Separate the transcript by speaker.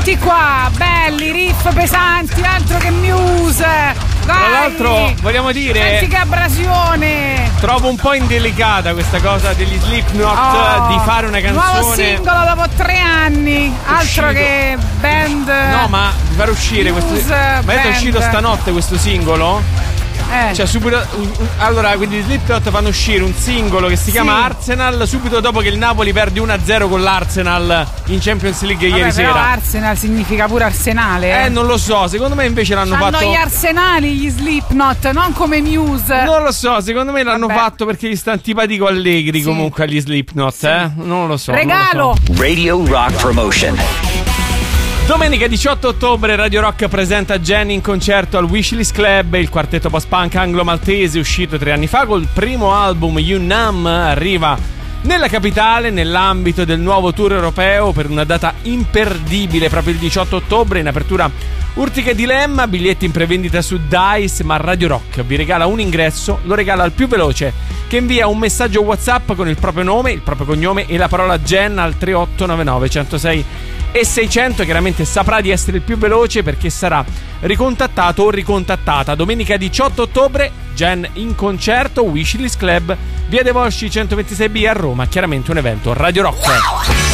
Speaker 1: Tutti qua, belli, riff pesanti, altro che Muse. Dai.
Speaker 2: Tra l'altro vogliamo dire,
Speaker 1: senti che abrasione.
Speaker 2: trovo un po' indelicata questa cosa degli Slipknot di fare una canzone.
Speaker 1: Nuovo singolo dopo 3 anni, altro che band.
Speaker 2: No, ma di far uscire questo. Ma è uscito stanotte questo singolo? Cioè subito allora, quindi gli Slipknot fanno uscire un singolo che si chiama Arsenal subito dopo che il Napoli perde 1-0 con l'Arsenal in Champions League ieri sera.
Speaker 1: Però Arsenal significa pure Arsenale.
Speaker 2: Non lo so, secondo me invece l'hanno fatto.
Speaker 1: Gli Arsenali, gli Slipknot, non come Muse.
Speaker 2: Non lo so, secondo me l'hanno fatto perché gli sta antipatico Allegri comunque agli Slipknot, Non lo so.
Speaker 1: Regalo.
Speaker 2: Non lo so.
Speaker 3: Radio Rock Promotion.
Speaker 2: Domenica 18 ottobre Radio Rock presenta Jenny in concerto al Wishlist Club, il quartetto post-punk anglo-maltese uscito 3 anni fa col primo album You Numb arriva nella capitale nell'ambito del nuovo tour europeo per una data imperdibile proprio il 18 ottobre in apertura Urtica Dilemma, biglietti in prevendita su Dice, ma Radio Rock vi regala un ingresso, lo regala al più veloce che invia un messaggio WhatsApp con il proprio nome, il proprio cognome e la parola Gen al 3899 106 e 600. Chiaramente saprà di essere il più veloce perché sarà ricontattato o ricontattata. Domenica 18 ottobre Gen in concerto, Wishlist Club, via dei Volsci 126B a Roma. Chiaramente un evento Radio Rock.